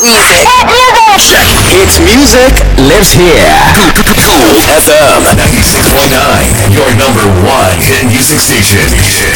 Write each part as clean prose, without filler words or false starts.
It's music lives here. Cool FM 96.9, your number one hit music station.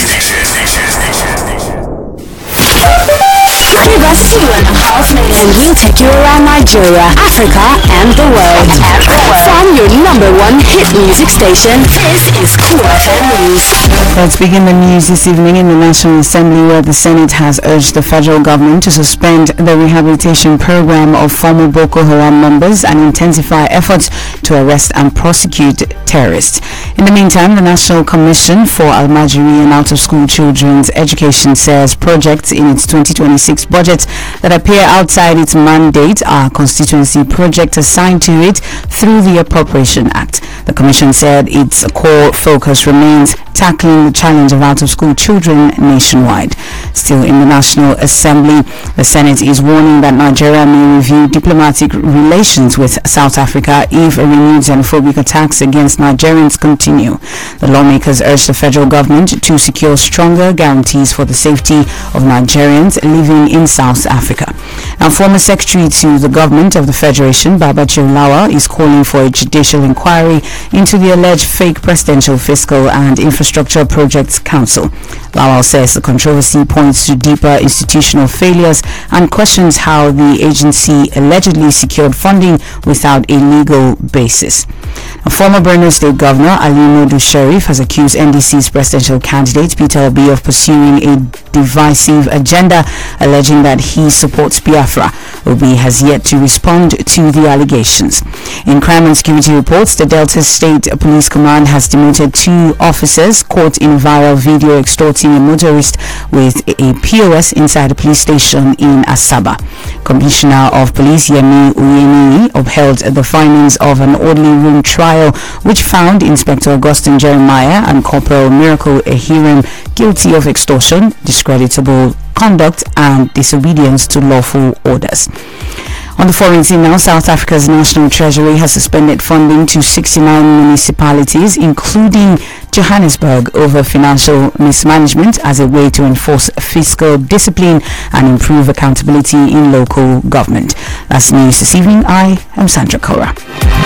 $2.5 million will take you around Nigeria, Africa, and the world. From your number one hit music station, this is Cool FM News. Let's begin the news this evening in the National Assembly, where the Senate has urged the federal government to suspend the rehabilitation program of former Boko Haram members and intensify efforts to arrest and prosecute terrorists. In the meantime, the National Commission for Almajiri and Out-of-School Children's Education says projects in its 2026 budget that appear outside its mandate are constituency projects assigned to it through the Appropriation Act. The Commission said its core focus remains tackling the challenge of out-of-school children nationwide. Still in the National Assembly, the Senate is warning that Nigeria may review diplomatic relations with South Africa if renewed xenophobic attacks against Nigerians continue. The lawmakers urge the federal government to secure stronger guarantees for the safety of Nigerians living in South Africa. Now, former Secretary to the Government of the Federation, Babaji Lawa, is calling for a judicial inquiry into the alleged fake Presidential Fiscal and Infrastructure Projects Council. Lawal says the controversy points to deeper institutional failures and questions how the agency allegedly secured funding without a legal basis. A former Borno State Governor Ali Modu Sharif has accused NDC's presidential candidate Peter Obi of pursuing a divisive agenda, alleging that he supports Biafra. Obi has yet to respond to the allegations. In crime and security reports, the Delta State Police Command has demoted 2 officers caught in viral video extorting a motorist with a POS inside a police station in Asaba. Commissioner of Police Yemi Uyeni upheld the findings of an orderly room trial which found Inspector Augustine Jeremiah and Corporal Miracle Ehirim guilty of extortion, discreditable conduct and disobedience to lawful orders. On the foreign scene now, South Africa's National Treasury has suspended funding to 69 municipalities, including Johannesburg, over financial mismanagement as a way to enforce fiscal discipline and improve accountability in local government. That's news this evening. I am Sandra Cora.